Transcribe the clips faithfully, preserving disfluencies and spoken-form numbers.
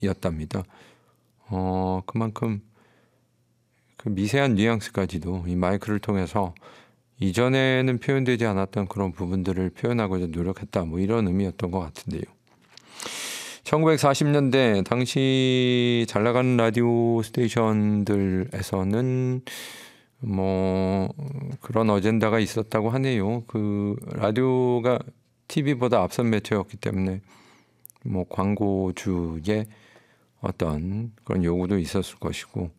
음악이었답니다. 어, 그만큼 그 미세한 뉘앙스까지도 이 마이크를 통해서 이전에는 표현되지 않았던 그런 부분들을 표현하고자 노력했다. 뭐 이런 의미였던 것 같은데요. 천구백사십 년대 당시 잘 나가는 라디오 스테이션들에서는 뭐 그런 어젠다가 있었다고 하네요. 그 라디오가 티비보다 앞선 매체였기 때문에 뭐 광고주의 어떤 그런 요구도 있었을 것이고,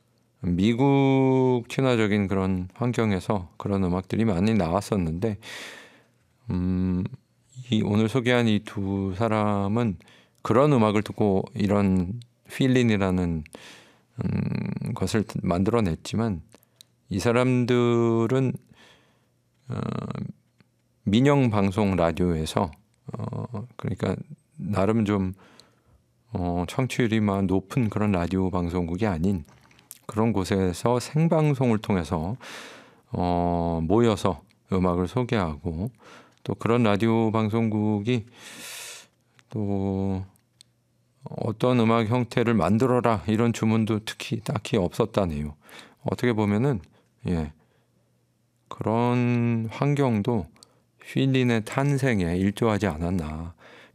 미국 친화적인 그런 환경에서 그런 음악들이 많이 나왔었는데, 음, 이 오늘 소개한 이 두 사람은 그런 음악을 듣고 이런 필린이라는 음, 것을 만들어냈지만, 이 사람들은 어, 민영 방송 라디오에서 어, 그러니까 나름 좀 어, 청취율이 막 높은 그런 라디오 방송국이 아닌 그런 곳에서 생방송을 통해서 어, 모여서 음악을 소개하고, 또 그런 라디오 방송국이 또 어떤 음악 형태를 만들어라 이런 주문도 특히 딱히 없었다네요. 어떻게 보면은 예, 그런 환경도 필린의 탄생에 일조하지 않았나.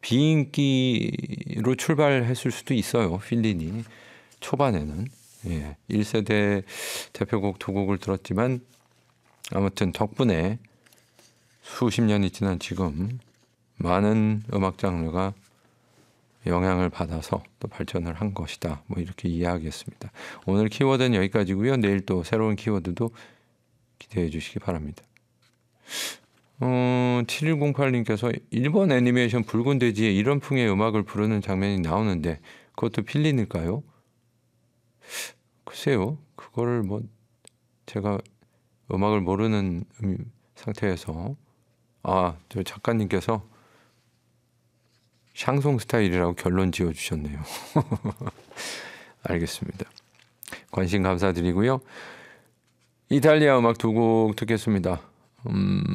비인기로 출발했을 수도 있어요. 필린이 초반에는 예, 일 세대 대표곡 두 곡을 들었지만 아무튼 덕분에 수십 년이 지난 지금 많은 음악 장르가 영향을 받아서 또 발전을 한 것이다. 뭐 이렇게 이해하겠습니다. 오늘 키워드는 여기까지고요. 내일 또 새로운 키워드도 기대해 주시기 바랍니다. 어, 칠일공팔 님께서 일본 애니메이션 붉은 돼지에 이런 풍의 음악을 부르는 장면이 나오는데 그것도 필린일까요? 글쎄요. 그거를 뭐 제가 음악을 모르는 상태에서, 아, 저 작가님께서 샹송 스타일이라고 결론 지어주셨네요. 알겠습니다. 관심 감사드리고요. 이탈리아 음악 두 곡 듣겠습니다. 음,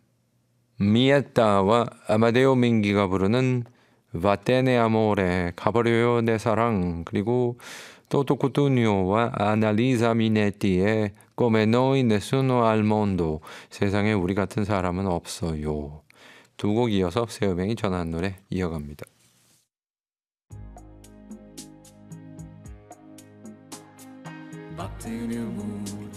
미에타와 아마데오 민기가 부르는 바테네 아모레, 가버려요 내 사랑, 그리고 토토 쿠투니오와 아날리자 미네티의 Come noi nessuno al mondo, 세상에 우리 같은 사람은 없어요. 두 곡 이어서 새음행이 전한 노래 이어갑니다. Batte nel muro